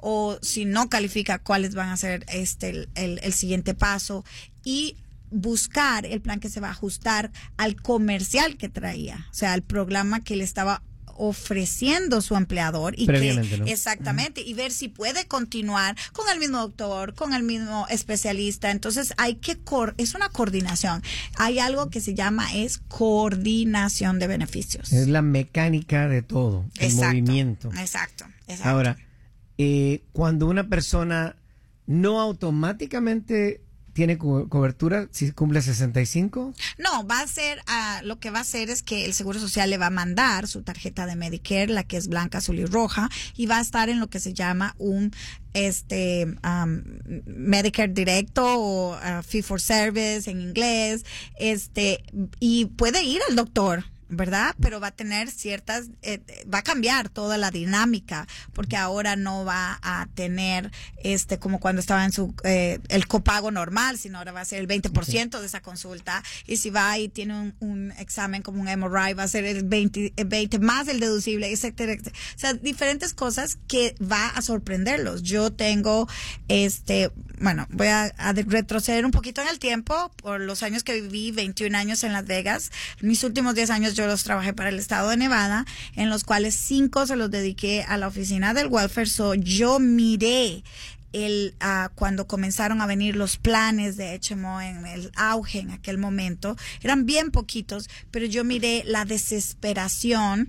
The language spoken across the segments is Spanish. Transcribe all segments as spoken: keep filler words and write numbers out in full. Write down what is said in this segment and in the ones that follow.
o si no califica, cuáles van a ser este el, el, el siguiente paso, y buscar el plan que se va a ajustar al comercial que traía, o sea, al programa que le estaba ofreciendo su empleador, y que, ¿no? Exactamente, uh-huh. y ver si puede continuar con el mismo doctor, con el mismo especialista. Entonces hay que, cor- es una coordinación. Hay algo que se llama es coordinación de beneficios. Es la mecánica de todo, el exacto, movimiento. Exacto, exacto. Ahora, eh, cuando una persona no automáticamente ¿tiene co- cobertura si cumple sesenta y cinco? No, va a ser, uh, lo que va a hacer es que el Seguro Social le va a mandar su tarjeta de Medicare, la que es blanca, azul y roja, y va a estar en lo que se llama un este um, Medicare directo o uh, fee for service en inglés, este, y puede ir al doctor, ¿verdad? Pero va a tener ciertas, eh, va a cambiar toda la dinámica, porque ahora no va a tener, este, como cuando estaba en su, eh, el copago normal, sino ahora va a ser el veinte por ciento okay. de esa consulta, y si va y tiene un, un examen como un M R I, va a ser el veinte, el veinte más el deducible, etcétera, etcétera. O sea, diferentes cosas que va a sorprenderlos. Yo tengo, este, bueno, voy a, a retroceder un poquito en el tiempo, por los años que viví, veintiún años en Las Vegas, mis últimos diez años yo los trabajé para el estado de Nevada, en los cuales cinco se los dediqué a la oficina del welfare. So yo miré el uh, cuando comenzaron a venir los planes de H M O en el auge en aquel momento, eran bien poquitos, pero yo miré la desesperación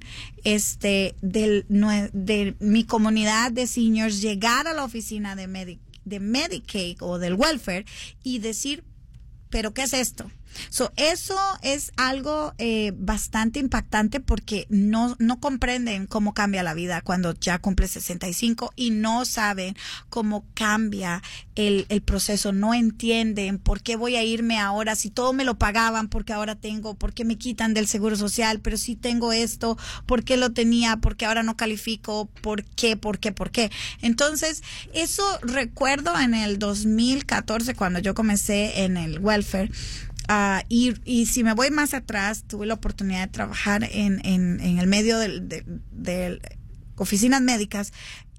este del de mi comunidad de seniors llegar a la oficina de Medi- de Medicaid o del welfare y decir, ¿pero qué es esto? So, eso es algo eh, bastante impactante, porque no no comprenden cómo cambia la vida cuando ya cumple sesenta y cinco y no saben cómo cambia el, el proceso, no entienden por qué voy a irme ahora si todo me lo pagaban, porque ahora tengo, por qué me quitan del seguro social, pero si tengo esto, por qué lo tenía, porque ahora no califico, por qué, por qué, por qué. Entonces, eso recuerdo en el dos mil catorce cuando yo comencé en el welfare. Uh, y, y si me voy más atrás, tuve la oportunidad de trabajar en, en, en el medio de, de, de oficinas médicas,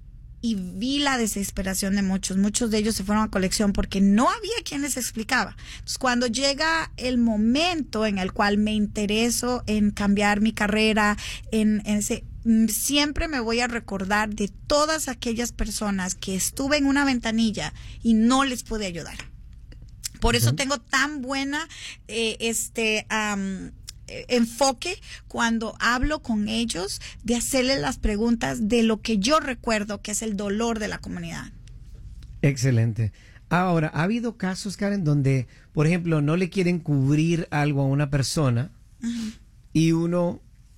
y vi la desesperación de muchos. Muchos de ellos se fueron a colección porque no había quien les explicaba. Entonces, cuando llega el momento en el cual me intereso en cambiar mi carrera, en, en ese... siempre me voy a recordar de todas aquellas personas que estuve en una ventanilla y no les pude ayudar. Por eso tengo tan buena eh, este um, enfoque cuando hablo con ellos, de hacerles las preguntas de lo que yo recuerdo que es el dolor de la comunidad. Excelente. Ahora, ¿ha habido casos, Karen, donde, por ejemplo, no le quieren cubrir algo a una persona uh-huh. y uno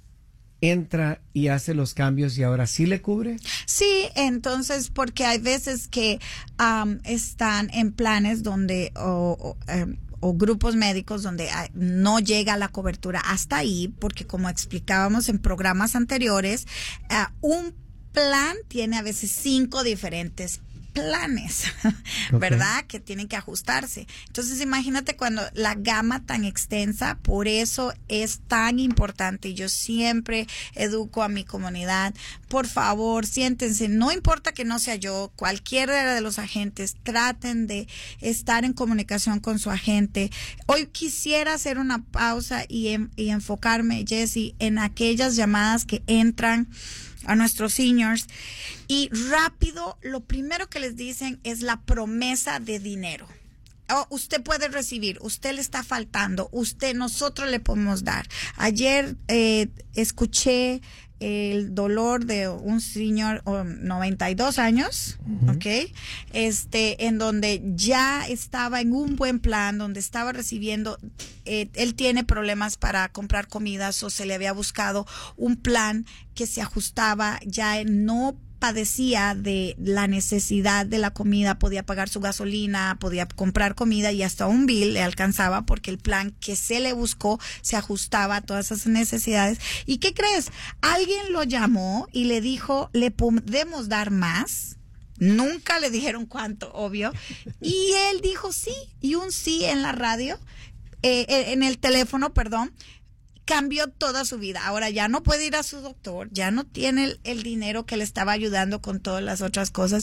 entra y hace los cambios y ahora sí le cubre? Sí, entonces, porque hay veces que um, están en planes donde o, o, um, o grupos médicos donde uh, no llega la cobertura hasta ahí, porque como explicábamos en programas anteriores, uh, un plan tiene a veces cinco diferentes planes, ¿verdad? Okay. Que tienen que ajustarse. Entonces, imagínate cuando la gama tan extensa, por eso es tan importante. Y yo siempre educo a mi comunidad, por favor, siéntense, no importa que no sea yo, cualquiera de los agentes, traten de estar en comunicación con su agente. Hoy quisiera hacer una pausa y, en, y enfocarme, Jessie, en aquellas llamadas que entran a nuestros seniors, y rápido lo primero que les dicen es la promesa de dinero. Oh, usted puede recibir, usted le está faltando, usted, nosotros le podemos dar. Ayer eh, escuché el dolor de un señor oh, noventa y dos años, uh-huh. ¿ok? Este, en donde ya estaba en un buen plan, donde estaba recibiendo, eh, él tiene problemas para comprar comidas, o se le había buscado un plan que se ajustaba, ya no padecía de la necesidad de la comida, podía pagar su gasolina, podía comprar comida, y hasta un bill le alcanzaba porque el plan que se le buscó se ajustaba a todas esas necesidades. ¿Y qué crees? Alguien lo llamó y le dijo, ¿le podemos dar más? Nunca le dijeron cuánto, obvio. Y él dijo sí, y un sí en la radio, eh, en el teléfono, perdón, cambió toda su vida. Ahora ya no puede ir a su doctor, ya no tiene el, el dinero que le estaba ayudando con todas las otras cosas,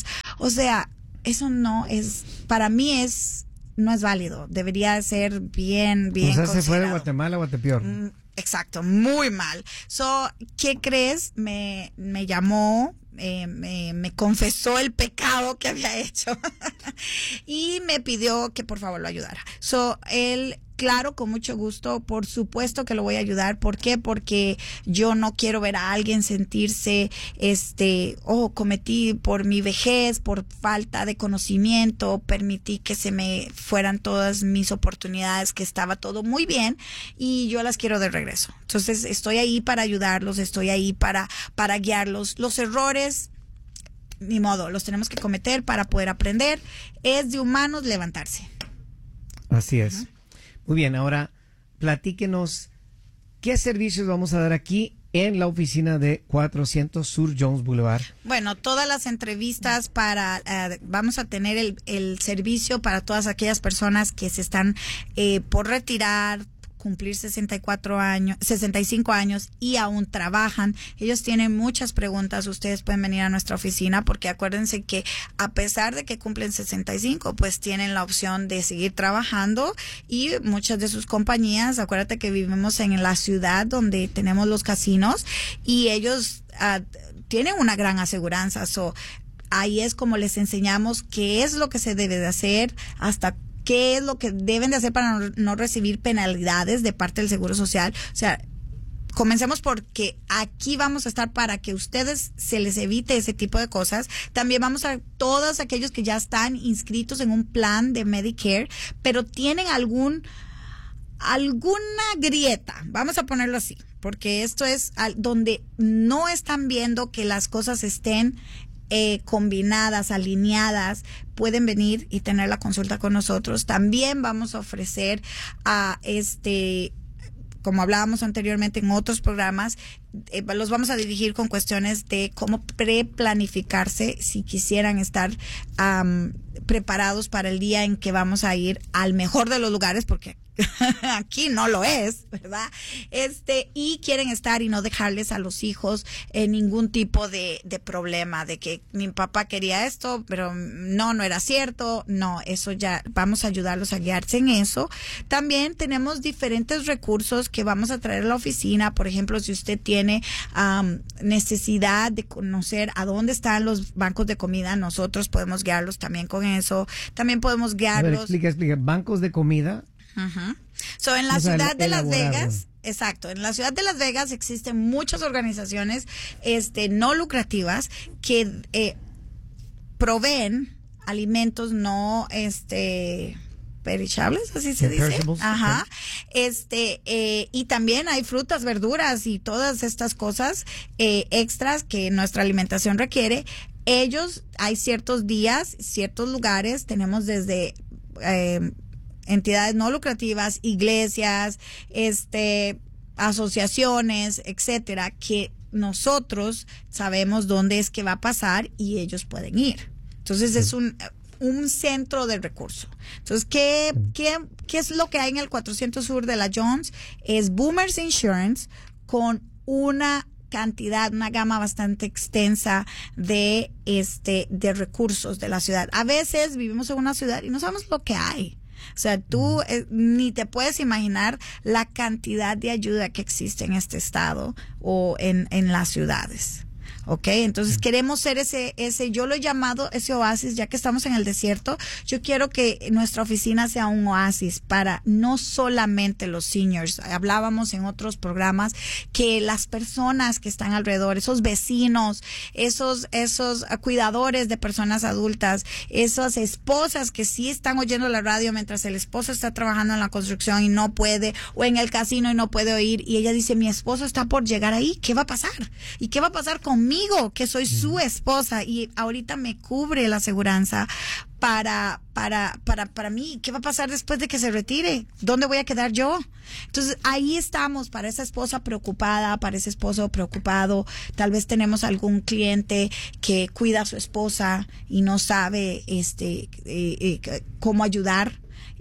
O sea, eso no es, para mí es, no es válido. Debería ser bien, bien O sea, se fue de considerado. Guatemala a Guatepeor. Mm, Exacto, muy mal. So, ¿qué crees? Me, me llamó, eh, me, me confesó el pecado que había hecho y me pidió que por favor lo ayudara. So, él, claro, con mucho gusto, por supuesto que lo voy a ayudar. ¿Por qué? Porque yo no quiero ver a alguien sentirse, este, oh, cometí por mi vejez, por falta de conocimiento, permití que se me fueran todas mis oportunidades, que estaba todo muy bien y yo las quiero de regreso. Entonces, estoy ahí para ayudarlos, estoy ahí para, para guiarlos. Los errores, ni modo, los tenemos que cometer para poder aprender. Es de humanos levantarse. Así es. Uh-huh. Muy bien, ahora platíquenos qué servicios vamos a dar aquí en la oficina de cuatrocientos Sur Jones Boulevard. Bueno, todas las entrevistas para, uh, vamos a tener el, el servicio para todas aquellas personas que se están eh, por retirar, cumplir sesenta y cuatro años, sesenta y cinco años y aún trabajan. Ellos tienen muchas preguntas. Ustedes pueden venir a nuestra oficina porque acuérdense que a pesar de que cumplen sesenta y cinco, pues tienen la opción de seguir trabajando y muchas de sus compañías, acuérdate que vivimos en la ciudad donde tenemos los casinos y ellos uh, tienen una gran aseguranza. So, ahí es como les enseñamos qué es lo que se debe de hacer, hasta qué es lo que deben de hacer para no, no recibir penalidades de parte del Seguro Social. O sea, comencemos porque aquí vamos a estar para que ustedes se les evite ese tipo de cosas. También vamos a todos aquellos que ya están inscritos en un plan de Medicare, pero tienen algún alguna grieta, vamos a ponerlo así, porque esto es al, donde no están viendo que las cosas estén Eh, combinadas, alineadas, pueden venir y tener la consulta con nosotros. También vamos a ofrecer a este, como hablábamos anteriormente en otros programas, eh, los vamos a dirigir con cuestiones de cómo preplanificarse si quisieran estar um, preparados para el día en que vamos a ir al mejor de los lugares, porque aquí no lo es, ¿verdad? Este, y quieren estar y no dejarles a los hijos eh, ningún tipo de, de problema, de que mi papá quería esto, pero no, no era cierto. No, eso ya, vamos a ayudarlos a guiarse en eso. También tenemos diferentes recursos que vamos a traer a la oficina. Por ejemplo, si usted tiene um, necesidad de conocer a dónde están los bancos de comida, nosotros podemos guiarlos también con eso. También podemos guiarlos. A ver, explica, explica. ¿Bancos de comida? Uh-huh. So, en la o sea, ciudad de Las elaborado. Vegas, exacto, en la ciudad de Las Vegas existen muchas organizaciones este, no lucrativas que eh, proveen alimentos no este perishables, así se dice. Ajá. Okay. Este, eh, y también hay frutas, verduras y todas estas cosas eh, extras que nuestra alimentación requiere. Ellos, hay ciertos días, ciertos lugares, tenemos desde eh, entidades no lucrativas, iglesias, este, asociaciones, etcétera, que nosotros sabemos dónde es que va a pasar y ellos pueden ir. Entonces es un un centro de recurso. Entonces, ¿qué, qué, qué es lo que hay en el cuatrocientos Sur de la Jones? Es Boomers Insurance con una cantidad, una gama bastante extensa de este de recursos de la ciudad. A veces vivimos en una ciudad y no sabemos lo que hay. O sea, tú eh, ni te puedes imaginar la cantidad de ayuda que existe en este estado o en, en las ciudades. Ok, entonces queremos ser ese, ese, yo lo he llamado ese oasis, ya que estamos en el desierto. Yo quiero que nuestra oficina sea un oasis para no solamente los seniors. Hablábamos en otros programas que las personas que están alrededor, esos vecinos, esos, esos cuidadores de personas adultas, esas esposas que sí están oyendo la radio mientras el esposo está trabajando en la construcción y no puede, o en el casino y no puede oír, y ella dice, mi esposo está por llegar ahí, ¿qué va a pasar? ¿Y qué va a pasar conmigo? Que soy su esposa y ahorita me cubre la aseguranza para, para, para, para mí. ¿Qué va a pasar después de que se retire? ¿Dónde voy a quedar yo? Entonces, ahí estamos para esa esposa preocupada, para ese esposo preocupado. Tal vez tenemos algún cliente que cuida a su esposa y no sabe, este, eh, eh, cómo ayudar.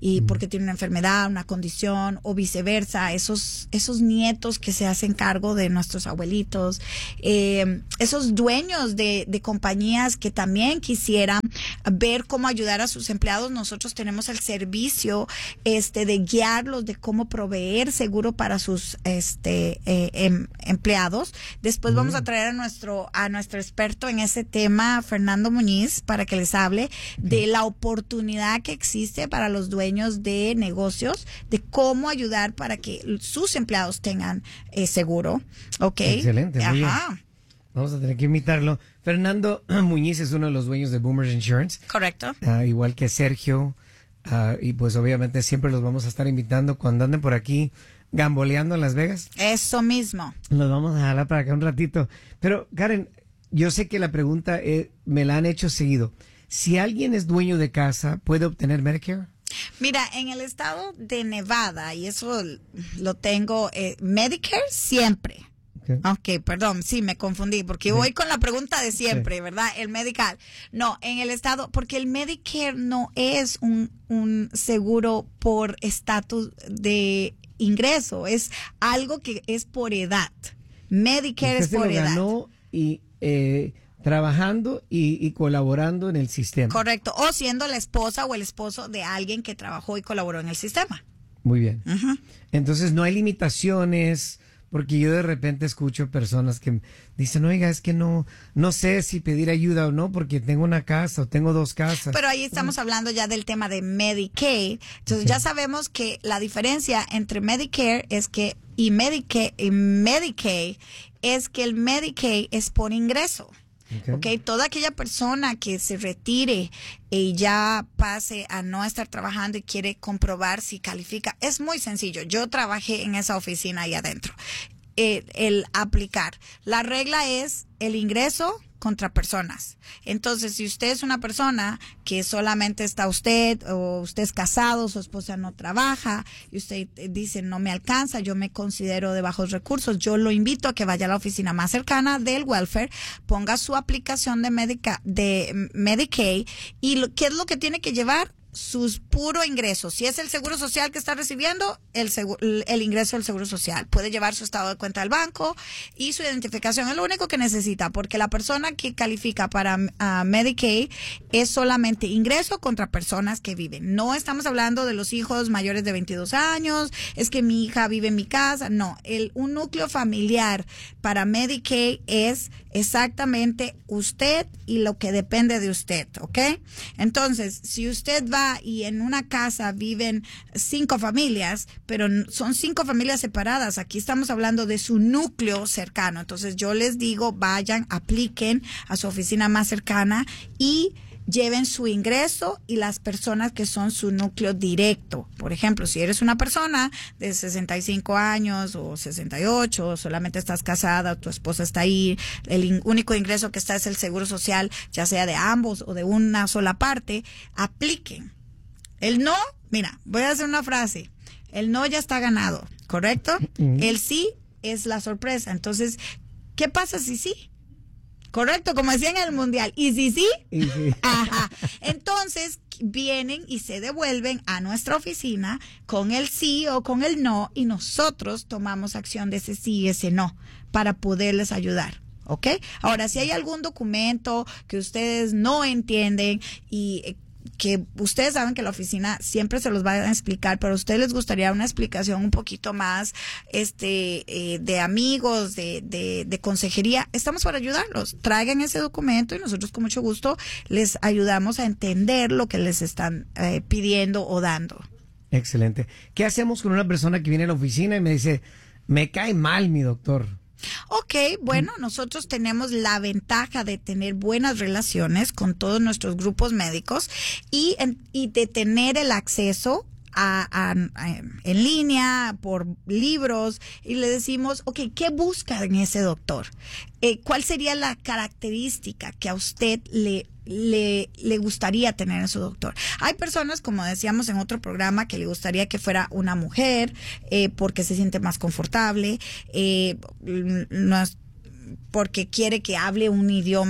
y porque tiene una enfermedad, una condición, o viceversa, esos, esos nietos que se hacen cargo de nuestros abuelitos, eh, esos dueños de, de compañías que también quisieran ver cómo ayudar a sus empleados. Nosotros tenemos el servicio este de guiarlos de cómo proveer seguro para sus este eh, em, empleados. Después mm. vamos a traer a nuestro a nuestro experto en ese tema, Fernando Muñiz, para que les hable okay. de la oportunidad que existe para los dueños de negocios, de cómo ayudar para que sus empleados tengan eh, seguro. Okay. Excelente. Muy Ajá. bien. Vamos a tener que invitarlo. Fernando Muñiz es uno de los dueños de Boomers Insurance. Correcto. Uh, igual que Sergio. Uh, y pues obviamente siempre los vamos a estar invitando cuando anden por aquí gamboleando en Las Vegas. Eso mismo. Los vamos a jalar para acá un ratito. Pero Karen, yo sé que la pregunta eh, me la han hecho seguido. Si alguien es dueño de casa, ¿puede obtener Medicare? Mira, en el estado de Nevada, y eso lo tengo, eh, Medicare siempre. Okay. ok, perdón, sí, me confundí, porque sí. voy con la pregunta de siempre, sí. ¿verdad? El medical. No, en el estado, porque el Medicare no es un, un seguro por estatus de ingreso, es algo que es por edad. Medicare es por se lo edad. Ganó y eh, trabajando y, y colaborando en el sistema. Correcto, o siendo la esposa o el esposo de alguien que trabajó y colaboró en el sistema. Muy bien. Uh-huh. Entonces no hay limitaciones. Porque yo de repente escucho personas que dicen, oiga, es que no no sé si pedir ayuda o no porque tengo una casa o tengo dos casas. Pero ahí estamos hablando ya del tema de Medicaid. Entonces okay. ya sabemos que la diferencia entre Medicare es que y Medicaid, y Medicaid es que el Medicaid es por ingreso. Okay. okay, toda aquella persona que se retire y ya pase a no estar trabajando y quiere comprobar si califica, es muy sencillo. Yo trabajé en esa oficina ahí adentro. El, el aplicar. La regla es el ingreso contra personas. Entonces, si usted es una persona que solamente está usted, o usted es casado, su esposa no trabaja, y usted dice no me alcanza, yo me considero de bajos recursos, yo lo invito a que vaya a la oficina más cercana del welfare, ponga su aplicación de Medica, de Medicaid, y lo, ¿qué es lo que tiene que llevar? Sus puro ingresos. Si es el seguro social que está recibiendo, el, seguro, el ingreso del seguro social. Puede llevar su estado de cuenta del banco y su identificación. Es lo único que necesita, porque la persona que califica para uh, Medicaid es solamente ingreso contra personas que viven. No estamos hablando de los hijos mayores de veintidós años, es que mi hija vive en mi casa. No, el, un núcleo familiar para Medicaid es exactamente usted y lo que depende de usted, ¿ok? Entonces, si usted va y en una casa viven cinco familias, pero son cinco familias separadas, aquí estamos hablando de su núcleo cercano. Entonces yo les digo, vayan, apliquen a su oficina más cercana y lleven su ingreso y las personas que son su núcleo directo. Por ejemplo, si eres una persona de sesenta y cinco años o sesenta y ocho, o solamente estás casada o tu esposa está ahí, el in- único ingreso que está es el seguro social, ya sea de ambos o de una sola parte, apliquen. El no, mira, voy a hacer una frase. El no ya está ganado, ¿correcto? Uh-huh. El sí es la sorpresa. Entonces, ¿qué pasa si sí? Correcto, como decían en el mundial. ¿Y si sí? ¿Y sí? Ajá. Entonces vienen y se devuelven a nuestra oficina con el sí o con el no, y nosotros tomamos acción de ese sí y ese no para poderles ayudar. ¿Ok? Ahora, si hay algún documento que ustedes no entienden y que ustedes saben que la oficina siempre se los va a explicar, pero a ustedes les gustaría una explicación un poquito más este eh, de amigos, de, de, de consejería, estamos para ayudarlos. Traigan ese documento y nosotros con mucho gusto les ayudamos a entender lo que les están eh, pidiendo o dando. Excelente. ¿Qué hacemos con una persona que viene a la oficina y me dice, me cae mal mi doctor? Ok, bueno, nosotros tenemos la ventaja de tener buenas relaciones con todos nuestros grupos médicos y, y de tener el acceso a, a, a, en línea, por libros, y le decimos, ok, ¿qué busca en ese doctor? Eh, ¿Cuál sería la característica que a usted le Le, le gustaría tener en su doctor? Hay personas, como decíamos en otro programa, que le gustaría que fuera una mujer eh, porque se siente más confortable, eh, no es porque quiere que hable un idioma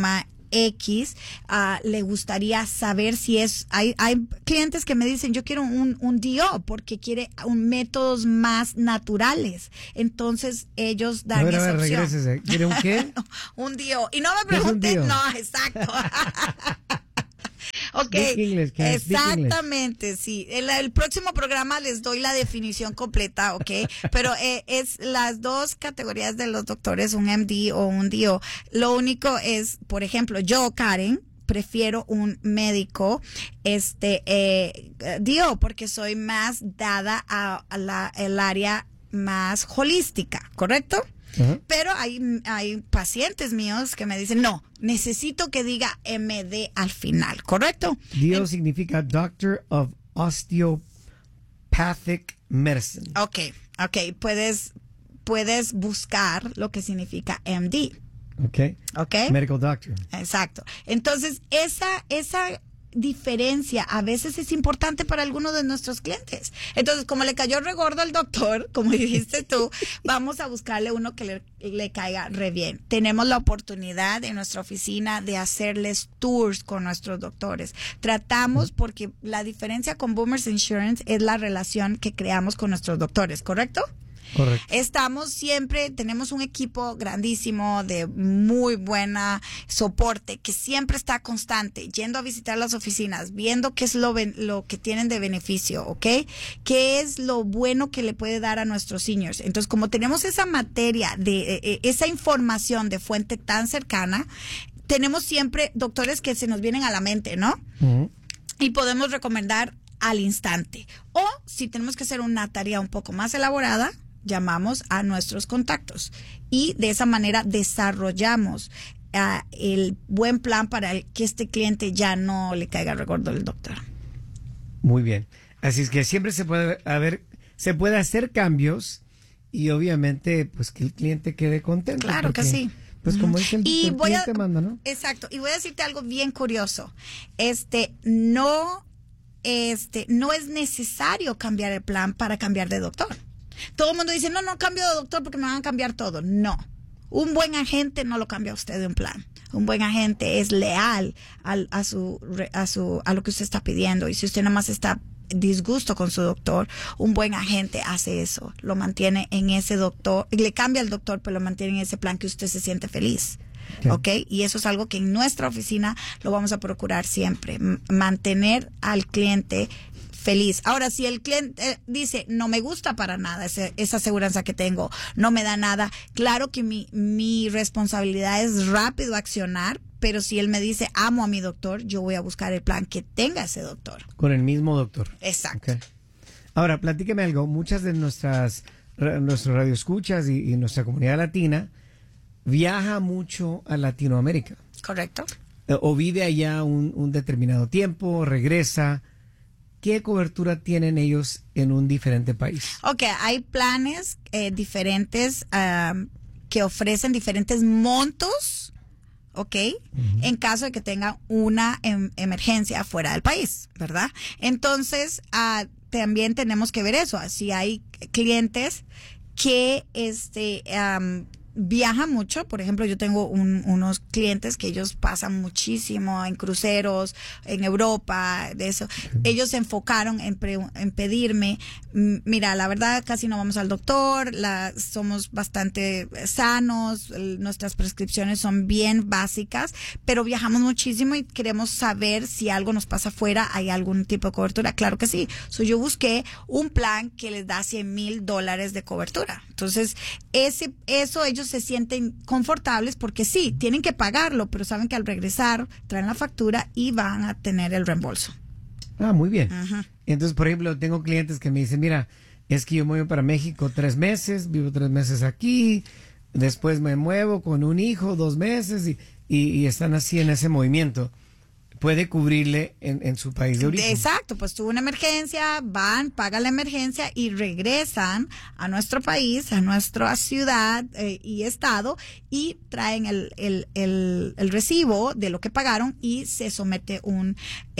X, uh, le gustaría saber si es, hay, hay clientes que me dicen, yo quiero un, un D O porque quiere un métodos más naturales. Entonces ellos dan a ver, esa a ver, opción. regrésese. ¿Quiere un qué? Un D O. Y no me ¿Qué es un pregunten, D O? no, exacto. Ok, Speak English, can I speak exactamente, sí. El, el próximo programa les doy la definición completa, ok, pero eh, es las dos categorías de los doctores, un M D o un D O. Lo único es, por ejemplo, yo, Karen, prefiero un médico, este, eh, D O, porque soy más dada a, a la, el área más holística, ¿correcto? Uh-huh. Pero hay, hay pacientes míos que me dicen, no, necesito que diga M D al final, ¿correcto? D O significa Doctor of Osteopathic Medicine. Ok, ok, puedes, puedes buscar lo que significa M D. Ok. Ok. Medical Doctor. Exacto. Entonces, esa, esa diferencia a veces es importante para algunos de nuestros clientes. Entonces, como le cayó regordo al doctor, como dijiste tú, vamos a buscarle uno que le, le caiga re bien. Tenemos la oportunidad en nuestra oficina de hacerles tours con nuestros doctores. Tratamos, porque la diferencia con Boomers Insurance es la relación que creamos con nuestros doctores, ¿correcto? Correcto. Estamos siempre, tenemos un equipo grandísimo de muy buena soporte que siempre está constante, yendo a visitar las oficinas, viendo qué es lo, lo que tienen de beneficio, ¿ok? ¿Qué es lo bueno que le puede dar a nuestros seniors? Entonces, como tenemos esa materia, de eh, esa información de fuente tan cercana, tenemos siempre doctores que se nos vienen a la mente, ¿no? Uh-huh. Y podemos recomendar al instante. O si tenemos que hacer una tarea un poco más elaborada, llamamos a nuestros contactos y de esa manera desarrollamos uh, el buen plan para el, que este cliente ya no le caiga regordo del doctor. Muy bien. Así es que siempre se puede haber, se puede hacer cambios y obviamente pues que el cliente quede contento. Claro porque, que sí. Pues como dice el, y el voy cliente a, manda, ¿no? Exacto. Y voy a decirte algo bien curioso. Este, no, este, no es necesario cambiar el plan para cambiar de doctor. Todo el mundo dice, no, no cambio de doctor porque me van a cambiar todo. No. Un buen agente no lo cambia a usted de un plan. Un buen agente es leal al, a, su, a, su, a lo que usted está pidiendo. Y si usted nada más está disgusto con su doctor, un buen agente hace eso. Lo mantiene en ese doctor, le cambia al doctor, pero lo mantiene en ese plan que usted se siente feliz. Okay. ¿Ok? Y eso es algo que en nuestra oficina lo vamos a procurar siempre. M- mantener al cliente feliz. Ahora, si el cliente eh, dice, no me gusta para nada ese, esa aseguranza que tengo, no me da nada, claro que mi, mi responsabilidad es rápido accionar, pero si él me dice, amo a mi doctor, yo voy a buscar el plan que tenga ese doctor. Con el mismo doctor. Exacto. Okay. Ahora, platíqueme algo. Muchas de nuestras nuestros radioescuchas y, y nuestra comunidad latina viaja mucho a Latinoamérica. Correcto. Eh, o vive allá un, un determinado tiempo, regresa. ¿Qué cobertura tienen ellos en un diferente país? Ok, hay planes eh, diferentes um, que ofrecen diferentes montos, ok, uh-huh. en caso de que tenga una em- emergencia fuera del país, ¿verdad? Entonces, uh, también tenemos que ver eso. Si hay clientes que este um, viajan mucho, por ejemplo, yo tengo un, unos clientes que ellos pasan muchísimo en cruceros, en Europa, de eso. Ellos se enfocaron en, pre, en pedirme, mira, la verdad casi no vamos al doctor, la, somos bastante sanos, nuestras prescripciones son bien básicas, pero viajamos muchísimo y queremos saber si algo nos pasa afuera, hay algún tipo de cobertura. Claro que sí. So, yo busqué un plan que les da cien mil dólares de cobertura. Entonces, ese, eso ellos se sienten confortables porque sí, tienen que pagarlo, pero saben que al regresar traen la factura y van a tener el reembolso. Ah, muy bien. Uh-huh. Entonces, por ejemplo, tengo clientes que me dicen, mira, es que yo me voy para México tres meses, vivo tres meses aquí, después me muevo con un hijo dos meses y, y, y están así en ese movimiento. puede cubrirle en, en su país de origen. Exacto, pues tuvo una emergencia, van, pagan la emergencia y regresan a nuestro país, a nuestra ciudad eh, y estado y traen el, el, el, el recibo de lo que pagaron y se somete un,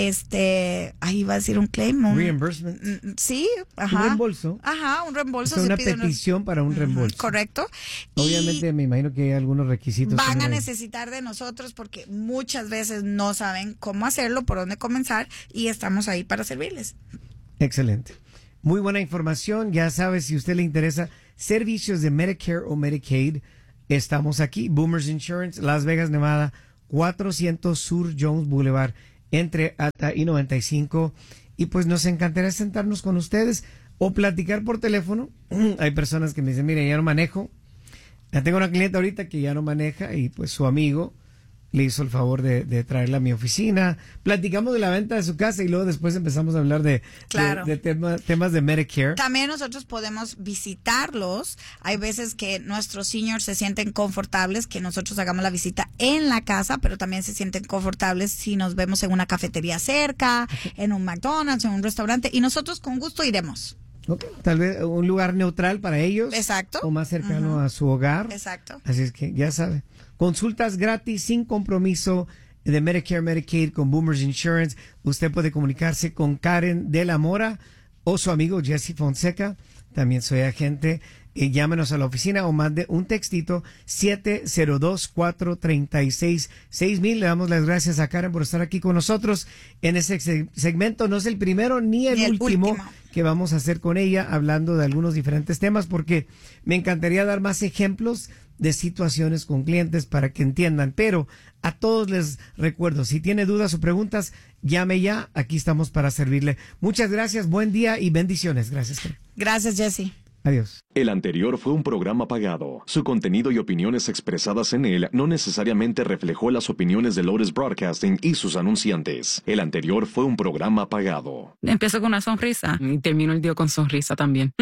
este, ahí iba a decir un claim. Un reimbursement. Sí, ajá. Un reembolso. Ajá, un reembolso. O sea, una se pide petición un... para un reembolso. Correcto. Obviamente y me imagino que hay algunos requisitos. Van a necesitar de nosotros porque muchas veces no saben cómo hacerlo, por dónde comenzar y estamos ahí para servirles. Excelente. Muy buena información. Ya sabes, si a usted le interesa servicios de Medicare o Medicaid, estamos aquí. Boomers Insurance, Las Vegas, Nevada, cuatrocientos Sur Jones Boulevard, entre Alta y noventa y cinco. Y pues nos encantaría sentarnos con ustedes o platicar por teléfono. Hay personas que me dicen, mire, ya no manejo. Ya tengo una clienta ahorita que ya no maneja y pues su amigo le hizo el favor de, de traerla a mi oficina. Platicamos de la venta de su casa y luego después empezamos a hablar de, claro. de, de tema, temas de Medicare. También nosotros podemos visitarlos. Hay veces que nuestros seniors se sienten confortables que nosotros hagamos la visita en la casa, pero también se sienten confortables si nos vemos en una cafetería cerca, en un McDonald's, en un restaurante y nosotros con gusto iremos. Okay. Tal vez un lugar neutral para ellos. Exacto. O más cercano uh-huh. a su hogar. Exacto. Así es que ya sabe. Consultas gratis, sin compromiso de Medicare, Medicaid con Boomers Insurance. Usted puede comunicarse con Karen de la Mora o su amigo Jesse Fonseca. También soy agente. Eh, llámenos a la oficina o mande un textito siete cero dos, cuatro tres seis, seis mil. Le damos las gracias a Karen por estar aquí con nosotros en ese segmento. No es el primero ni el, ni el último, último que vamos a hacer con ella, hablando de algunos diferentes temas, porque me encantaría dar más ejemplos de situaciones con clientes para que entiendan. Pero a todos les recuerdo, si tiene dudas o preguntas, llame ya. Aquí estamos para servirle. Muchas gracias, buen día y bendiciones. Gracias, Karen. Gracias, Jesse. Adiós. El anterior fue un programa pagado. Su contenido y opiniones expresadas en él no necesariamente reflejó las opiniones de Lotus Broadcasting y sus anunciantes. El anterior fue un programa pagado. Empiezo con una sonrisa y termino el día con sonrisa también.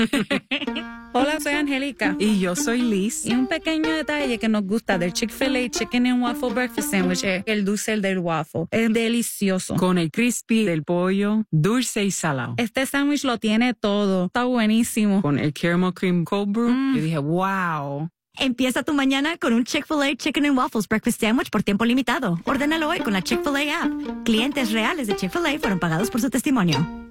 Hola, soy Angélica. Y yo soy Liz. Y un pequeño detalle que nos gusta del Chick-fil-A Chicken and Waffle Breakfast Sandwich es el dulce del waffle. Es delicioso. Con el crispy del pollo, dulce y salado. Este sándwich lo tiene todo. Está buenísimo. Con el caramel cream cold brew. Mm. Yo dije, wow. Empieza tu mañana con un Chick-fil-A Chicken and Waffles Breakfast Sandwich por tiempo limitado. Ordénalo hoy con la Chick-fil-A app. Clientes reales de Chick-fil-A fueron pagados por su testimonio.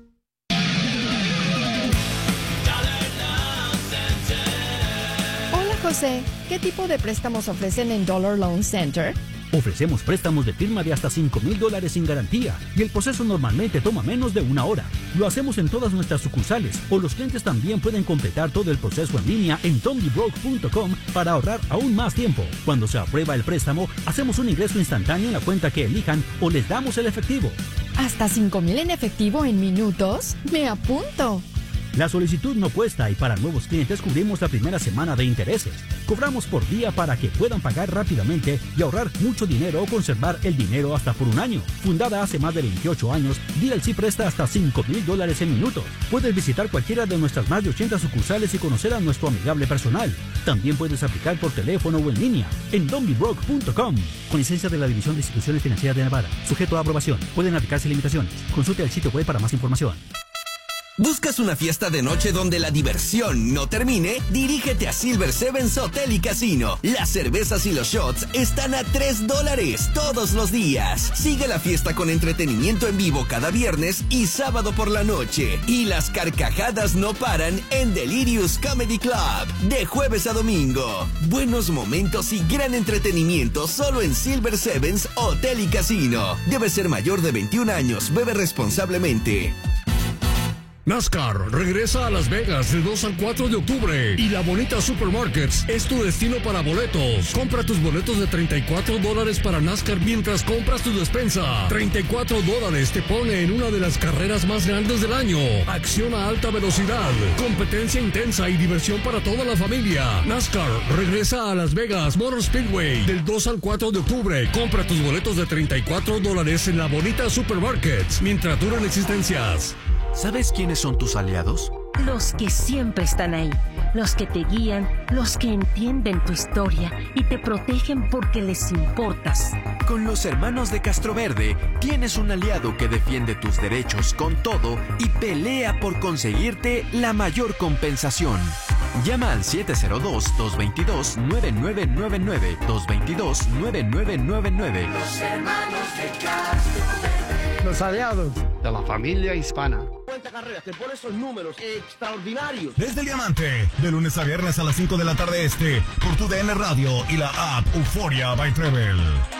José, ¿qué tipo de préstamos ofrecen en Dollar Loan Center? Ofrecemos préstamos de firma de hasta cinco mil dólares sin garantía y el proceso normalmente toma menos de una hora. Lo hacemos en todas nuestras sucursales o los clientes también pueden completar todo el proceso en línea en Tony Broke punto com para ahorrar aún más tiempo. Cuando se aprueba el préstamo, hacemos un ingreso instantáneo en la cuenta que elijan o les damos el efectivo. ¿Hasta cinco mil en efectivo en minutos? ¡Me apunto! La solicitud no cuesta y para nuevos clientes cubrimos la primera semana de intereses. Cobramos por día para que puedan pagar rápidamente y ahorrar mucho dinero o conservar el dinero hasta por un año. Fundada hace más de veintiocho años, D L C presta hasta cinco mil dólares en minutos. Puedes visitar cualquiera de nuestras más de ochenta sucursales y conocer a nuestro amigable personal. También puedes aplicar por teléfono o en línea en Don't Be Broke punto com. Con licencia de la División de Instituciones Financieras de Nevada. Sujeto a aprobación. Pueden aplicarse limitaciones. Consulte el sitio web para más información. ¿Buscas una fiesta de noche donde la diversión no termine? Dirígete a Silver Sevens Hotel y Casino. Las cervezas y los shots están a tres dólares todos los días. Sigue la fiesta con entretenimiento en vivo cada viernes y sábado por la noche. Y las carcajadas no paran en Delirious Comedy Club, de jueves a domingo. Buenos momentos y gran entretenimiento solo en Silver Sevens Hotel y Casino. Debe ser mayor de veintiún años. Bebe responsablemente. NASCAR regresa a Las Vegas del dos al cuatro de octubre y La Bonita Supermarkets es tu destino para boletos. Compra tus boletos de treinta y cuatro dólares para NASCAR mientras compras tu despensa. treinta y cuatro dólares te pone en una de las carreras más grandes del año. Acción a alta velocidad, competencia intensa y diversión para toda la familia. NASCAR regresa a Las Vegas Motor Speedway del dos al cuatro de octubre. Compra tus boletos de treinta y cuatro dólares en La Bonita Supermarkets mientras duran existencias. ¿Sabes quiénes son tus aliados? los que siempre están ahí, los que te guían, los que entienden tu historia y te protegen porque les importas. Con los hermanos de Castroverde tienes un aliado que defiende tus derechos con todo y pelea por conseguirte la mayor compensación. Llama al siete cero dos, dos dos dos, nueve nueve nueve nueve, dos dos dos, nueve nueve nueve nueve. Los hermanos de Castroverde. Los aliados de la familia hispana. Cuenta carreras, te pone esos números extraordinarios. Desde el Diamante, de lunes a viernes a las cinco de la tarde este, por tu D N Radio y la app Euforia by Treble.